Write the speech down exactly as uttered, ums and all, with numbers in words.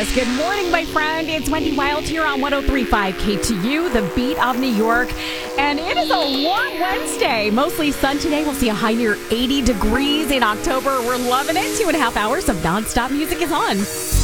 Yes, good morning, my friend. It's Wendy Wild here on one oh three point five K T U, the beat of New York. And it is a warm Wednesday. Mostly sun today. We'll see a high near eighty degrees in October. We're loving it. Two and a half hours of nonstop music is on.